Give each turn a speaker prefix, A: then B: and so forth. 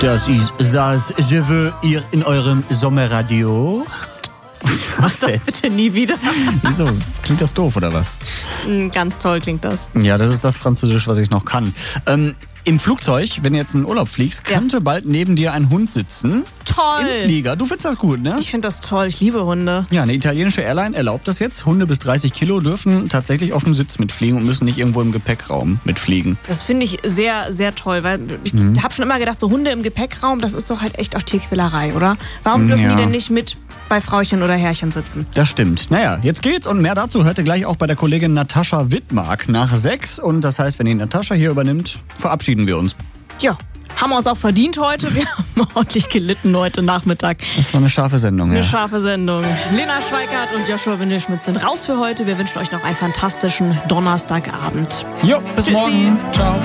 A: Das ist das Je veux ihr in eurem Sommerradio.
B: Was denn? Das bitte nie wieder.
A: Wieso? Klingt das doof, oder was?
B: Ganz toll klingt das.
A: Ja, das ist das Französisch, was ich noch kann. Im Flugzeug, wenn du jetzt in den Urlaub fliegst, könnte bald neben dir ein Hund sitzen.
B: Toll.
A: Im Flieger. Du findest das gut, ne?
B: Ich finde das toll. Ich liebe Hunde.
A: Ja, eine italienische Airline erlaubt das jetzt. Hunde bis 30 Kilo dürfen tatsächlich auf dem Sitz mitfliegen und müssen nicht irgendwo im Gepäckraum mitfliegen.
B: Das finde ich sehr, sehr toll, weil ich habe schon immer gedacht, so Hunde im Gepäckraum, das ist doch halt echt auch Tierquälerei, oder? Warum dürfen die denn nicht mit bei Frauchen oder Herrchen sitzen?
A: Das stimmt. Naja, jetzt geht's und mehr dazu hört ihr gleich auch bei der Kollegin Natascha Wittmark nach 6. Und das heißt, wenn die Natascha hier übernimmt, verabschieden wir uns.
B: Ja, haben wir uns auch verdient heute. Wir haben ordentlich gelitten heute Nachmittag.
A: Das war eine scharfe Sendung,
B: Eine scharfe Sendung. Lena Schweikart und Joshua Windelschmidt sind raus für heute. Wir wünschen euch noch einen fantastischen Donnerstagabend.
A: Jo, bis morgen. Ciao.